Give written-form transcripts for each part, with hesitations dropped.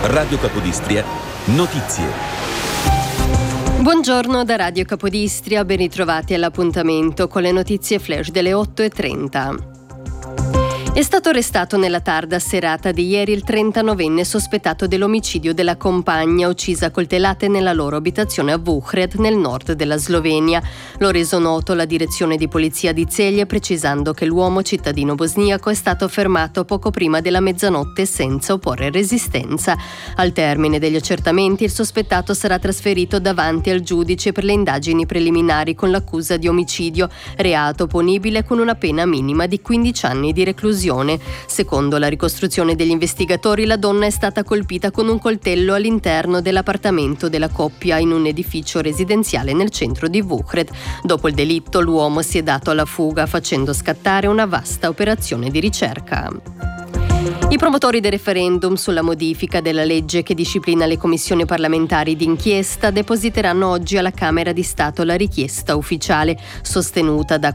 Radio Capodistria, notizie. Buongiorno da Radio Capodistria, ben ritrovati all'appuntamento con le notizie flash delle 8:30. È stato arrestato nella tarda serata di ieri il 39enne sospettato dell'omicidio della compagna uccisa a coltellate nella loro abitazione a Vuhred, nel nord della Slovenia. L'ha reso noto la direzione di polizia di Celje, precisando che l'uomo cittadino bosniaco è stato fermato poco prima della mezzanotte senza opporre resistenza. Al termine degli accertamenti il sospettato sarà trasferito davanti al giudice per le indagini preliminari con l'accusa di omicidio, reato punibile con una pena minima di 15 anni di reclusione. Secondo la ricostruzione degli investigatori, la donna è stata colpita con un coltello all'interno dell'appartamento della coppia in un edificio residenziale nel centro di Vuhred. Dopo il delitto, l'uomo si è dato alla fuga facendo scattare una vasta operazione di ricerca. I promotori del referendum sulla modifica della legge che disciplina le commissioni parlamentari d'inchiesta depositeranno oggi alla Camera di Stato la richiesta ufficiale, sostenuta da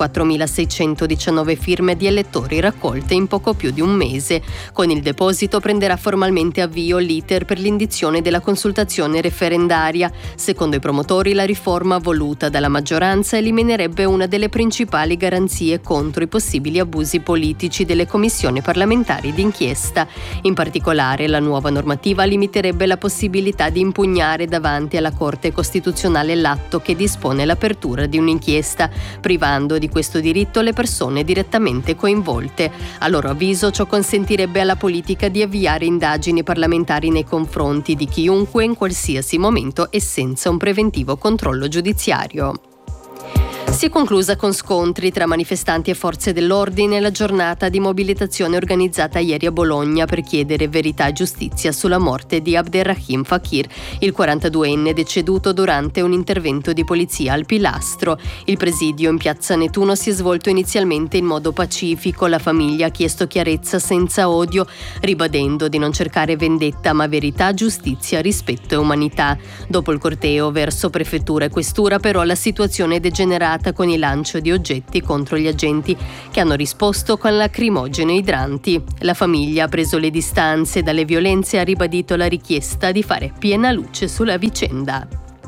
44.619 firme di elettori raccolte in poco più di un mese. Con il deposito prenderà formalmente avvio l'iter per l'indizione della consultazione referendaria. Secondo i promotori, la riforma voluta dalla maggioranza eliminerebbe una delle principali garanzie contro i possibili abusi politici delle commissioni parlamentari d'inchiesta. In particolare, la nuova normativa limiterebbe la possibilità di impugnare davanti alla Corte Costituzionale l'atto che dispone l'apertura di un'inchiesta, privando di questo diritto le persone direttamente coinvolte. A loro avviso, ciò consentirebbe alla politica di avviare indagini parlamentari nei confronti di chiunque in qualsiasi momento e senza un preventivo controllo giudiziario. Si è conclusa con scontri tra manifestanti e forze dell'ordine la giornata di mobilitazione organizzata ieri a Bologna per chiedere verità e giustizia sulla morte di Abderrahim Fakir, il 42enne deceduto durante un intervento di polizia al Pilastro. Il presidio in piazza Nettuno si è svolto inizialmente in modo pacifico. La famiglia ha chiesto chiarezza senza odio, ribadendo di non cercare vendetta ma verità, giustizia, rispetto e umanità. Dopo il corteo verso prefettura e questura, però, la situazione è degenerata con il lancio di oggetti contro gli agenti, che hanno risposto con lacrimogene e idranti. La famiglia ha preso le distanze dalle violenze e ha ribadito la richiesta di fare piena luce sulla vicenda.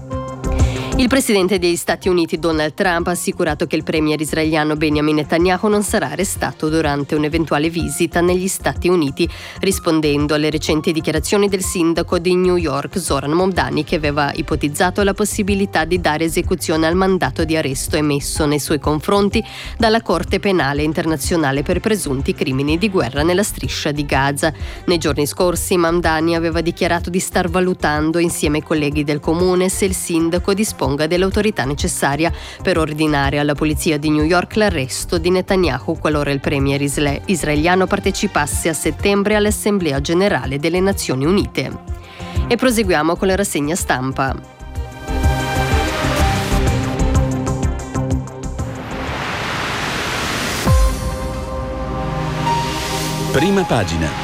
Il presidente degli Stati Uniti Donald Trump ha assicurato che il premier israeliano Benjamin Netanyahu non sarà arrestato durante un'eventuale visita negli Stati Uniti, rispondendo alle recenti dichiarazioni del sindaco di New York Zoran Mamdani, che aveva ipotizzato la possibilità di dare esecuzione al mandato di arresto emesso nei suoi confronti dalla Corte Penale Internazionale per presunti crimini di guerra nella striscia di Gaza. Nei giorni scorsi Mamdani aveva dichiarato di star valutando insieme ai colleghi del comune se il sindaco disponga dell'autorità necessaria per ordinare alla polizia di New York l'arresto di Netanyahu qualora il premier israeliano partecipasse a settembre all'Assemblea Generale delle Nazioni Unite. E proseguiamo con la rassegna stampa. Prima pagina.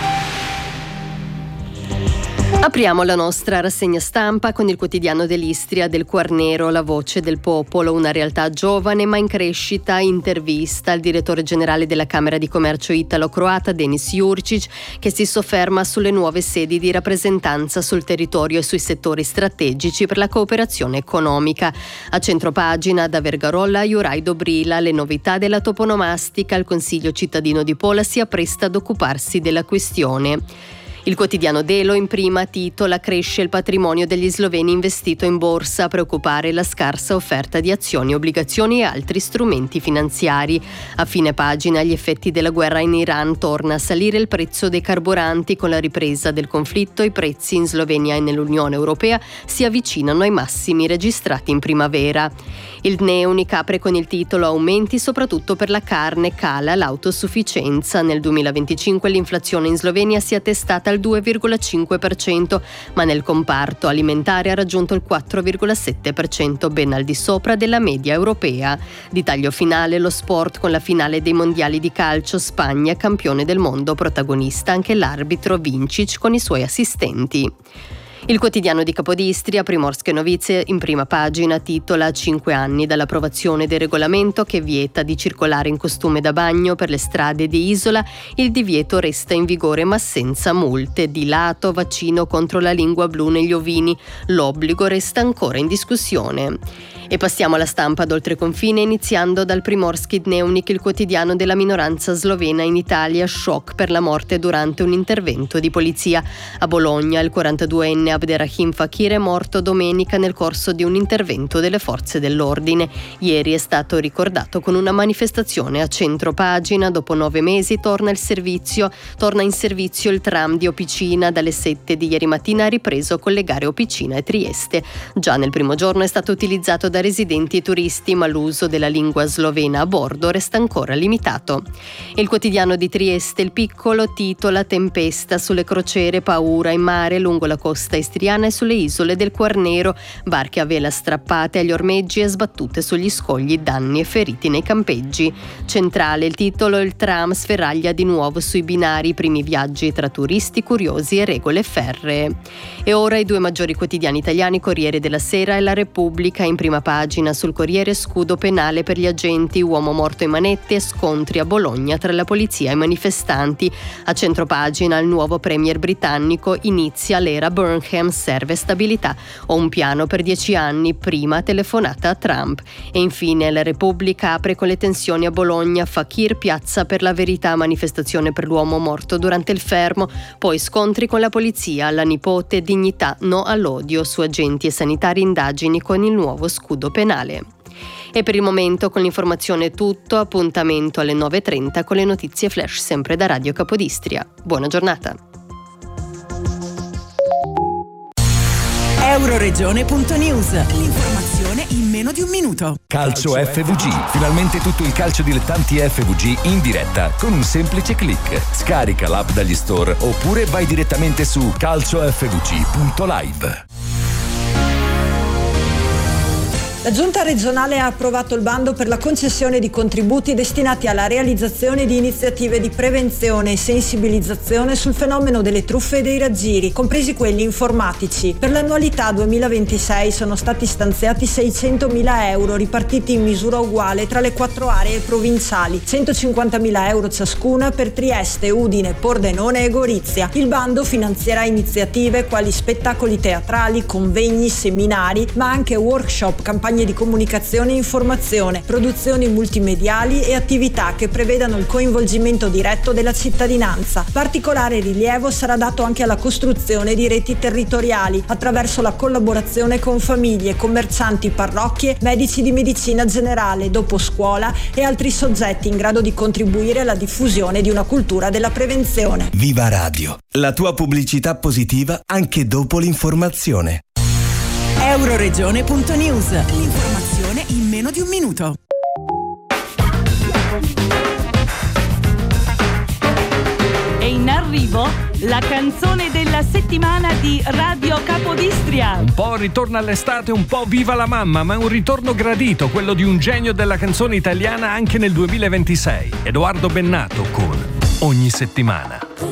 Apriamo la nostra rassegna stampa con il quotidiano dell'Istria del Quarnero, la voce del popolo, una realtà giovane ma in crescita. Intervista al direttore generale della Camera di Commercio italo-croata Denis Jurčić, che si sofferma sulle nuove sedi di rappresentanza sul territorio e sui settori strategici per la cooperazione economica. A centropagina da Vergarolla Juraj Dobrila, le novità della toponomastica, il Consiglio cittadino di Pola si appresta ad occuparsi della questione. Il quotidiano Delo in prima titola: cresce il patrimonio degli sloveni investito in borsa, a preoccupare la scarsa offerta di azioni, obbligazioni e altri strumenti finanziari. A fine pagina gli effetti della guerra in Iran, torna a salire il prezzo dei carburanti. Con la ripresa del conflitto i prezzi in Slovenia e nell'Unione Europea si avvicinano ai massimi registrati in primavera. Il Dnevnik apre con il titolo: aumenti soprattutto per la carne, cala l'autosufficienza. Nel 2025 l'inflazione in Slovenia si è attestata al 2,5%, ma nel comparto alimentare ha raggiunto il 4,7%, ben al di sopra della media europea. Di taglio finale lo sport con la finale dei mondiali di calcio, Spagna campione del mondo, protagonista anche l'arbitro Vincic con i suoi assistenti. Il quotidiano di Capodistria, Primorske Novizie, in prima pagina titola 5 anni dall'approvazione del regolamento che vieta di circolare in costume da bagno per le strade di Isola. Il divieto resta in vigore ma senza multe. Di lato, vaccino contro la lingua blu negli ovini. L'obbligo resta ancora in discussione. E passiamo alla stampa d'oltreconfine, iniziando dal Primorski Dnevnik, il quotidiano della minoranza slovena in Italia, shock per la morte durante un intervento di polizia. A Bologna il 42enne Abderrahim Fakir è morto domenica nel corso di un intervento delle forze dell'ordine. Ieri è stato ricordato con una manifestazione a centro pagina. Dopo 9 mesi torna in servizio il tram di Opicina. Dalle 7 di ieri mattina ha ripreso a collegare Opicina e Trieste. Già nel primo giorno è stato utilizzato da residenti e turisti, ma l'uso della lingua slovena a bordo resta ancora limitato. Il quotidiano di Trieste, Il Piccolo, titola tempesta sulle crociere, paura in mare lungo la costa istriana e sulle isole del Quarnero, barche a vela strappate agli ormeggi e sbattute sugli scogli, danni e feriti nei campeggi. Centrale il titolo, il tram sferraglia di nuovo sui binari, i primi viaggi tra turisti curiosi e regole ferree. E ora i due maggiori quotidiani italiani, Corriere della Sera e La Repubblica. In prima pagina sul Corriere, scudo penale per gli agenti, uomo morto in manette e scontri a Bologna tra la polizia e i manifestanti. A centropagina il nuovo premier britannico, inizia l'era Burnham, serve stabilità, ho un piano per 10 anni, prima telefonata a Trump. E infine La Repubblica apre con le tensioni a Bologna, Fakir piazza per la verità, manifestazione per l'uomo morto durante il fermo, poi scontri con la polizia, la nipote, dignità, no all'odio, su agenti e sanitari, indagini con il nuovo scudo penale. E per il momento con l'informazione è tutto, appuntamento alle 9.30 con le notizie flash sempre da Radio Capodistria. Buona giornata. Euroregione.news, l'informazione in meno di un minuto. Calcio FVG, finalmente tutto il calcio dilettanti FVG in diretta con un semplice click. Scarica l'app dagli store oppure vai direttamente su calciofvg.live. La Giunta regionale ha approvato il bando per la concessione di contributi destinati alla realizzazione di iniziative di prevenzione e sensibilizzazione sul fenomeno delle truffe e dei raggiri, compresi quelli informatici. Per l'annualità 2026 sono stati stanziati 600.000 euro ripartiti in misura uguale tra le 4 aree provinciali, 150.000 euro ciascuna per Trieste, Udine, Pordenone e Gorizia. Il bando finanzierà iniziative quali spettacoli teatrali, convegni, seminari, ma anche workshop, campagne di comunicazione e informazione, produzioni multimediali e attività che prevedano il coinvolgimento diretto della cittadinanza. Particolare rilievo sarà dato anche alla costruzione di reti territoriali attraverso la collaborazione con famiglie, commercianti, parrocchie, medici di medicina generale, dopo scuola e altri soggetti in grado di contribuire alla diffusione di una cultura della prevenzione. Viva Radio, la tua pubblicità positiva anche dopo l'informazione. Euroregione.news, l'informazione in meno di un minuto. E in arrivo la canzone della settimana di Radio Capodistria. Un po' ritorno all'estate, un po' viva la mamma, ma è un ritorno gradito, quello di un genio della canzone italiana anche nel 2026. Edoardo Bennato con Ogni settimana.